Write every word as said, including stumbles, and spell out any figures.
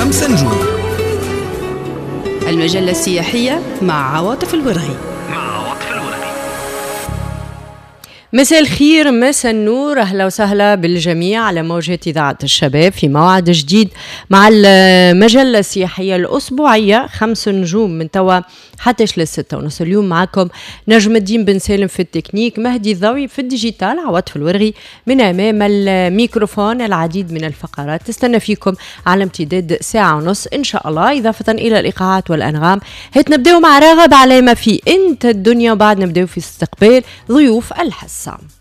خمس نجوم. المجلة السياحية مع عواطف الورغي. مساء الخير، مساء النور، أهلا وسهلا بالجميع على موجة إذاعة الشباب في موعد جديد مع المجلة السياحية الأسبوعية خمس نجوم من توا حتى للستة ونص. اليوم معكم نجم الدين بن سالم في التكنيك، مهدي الضوي في الديجيتال، عواطف الورغي من أمام الميكروفون. العديد من الفقرات تستنى فيكم على امتداد ساعة ونص إن شاء الله، إضافة إلى الإيقاعات والأنغام. هيت نبدأ مع راغب على ما في أنت الدنيا، وبعد نبدأ في استقبال ضيوف الحصة.